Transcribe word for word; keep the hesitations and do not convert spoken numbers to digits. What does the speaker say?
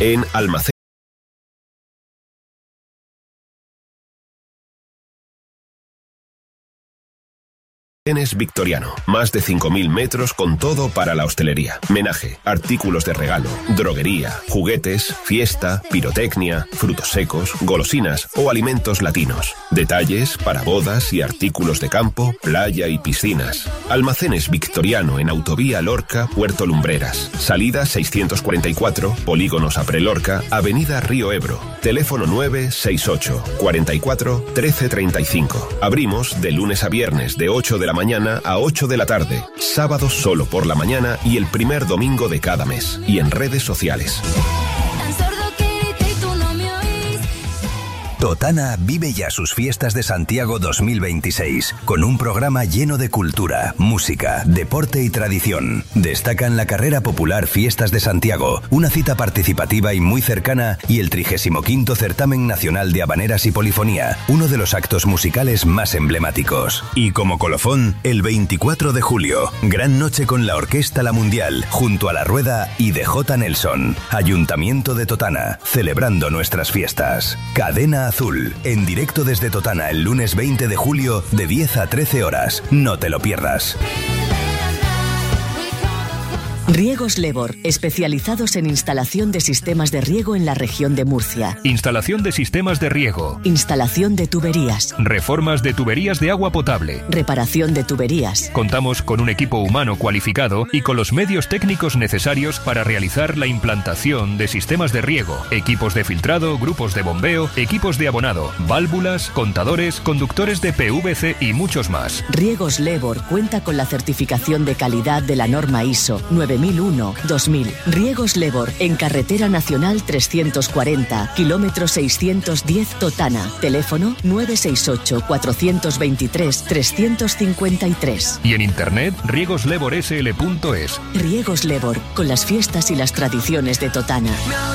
En Almacenes Victoriano. Más de cinco mil metros con todo para la hostelería. Menaje, artículos de regalo, droguería, juguetes, fiesta, pirotecnia, frutos secos, golosinas o alimentos latinos. Detalles para bodas y artículos de campo, playa y piscinas. Almacenes Victoriano en Autovía Lorca, Puerto Lumbreras. Salida seiscientos cuarenta y cuatro, Polígonos Apre Lorca, Avenida Río Ebro. Teléfono nueve seis ocho, cuarenta y cuatro, trece treinta y cinco. Abrimos de lunes a viernes de ocho de la mañana a ocho de la tarde. Sábados solo por la mañana y el primer domingo de cada mes. Y en redes sociales. Totana vive ya sus fiestas de Santiago dos mil veintiséis, con un programa lleno de cultura, música, deporte y tradición. Destacan la carrera popular Fiestas de Santiago, una cita participativa y muy cercana, y el trigésimo quinto Certamen Nacional de Habaneras y Polifonía, uno de los actos musicales más emblemáticos. Y como colofón, el veinticuatro de julio, gran noche con la Orquesta La Mundial, junto a La Rueda y D J Nelson. Ayuntamiento de Totana, celebrando nuestras fiestas. Cadena Azul, en directo desde Totana el lunes veinte de julio de diez a trece horas. No te lo pierdas. Riegos Lebor, especializados en instalación de sistemas de riego en la región de Murcia. Instalación de sistemas de riego. Instalación de tuberías. Reformas de tuberías de agua potable. Reparación de tuberías. Contamos con un equipo humano cualificado y con los medios técnicos necesarios para realizar la implantación de sistemas de riego, equipos de filtrado, grupos de bombeo, equipos de abonado, válvulas, contadores, conductores de P V C y muchos más. Riegos Lebor cuenta con la certificación de calidad de la norma I S O nueve mil uno dos mil. Riegos Lebor, en Carretera Nacional trescientos cuarenta, kilómetro seiscientos diez Totana. Teléfono nueve seis ocho, cuatro dos tres, tres cinco tres. Y en internet, riegos lebor s l punto es. Riegos Lebor, con las fiestas y las tradiciones de Totana.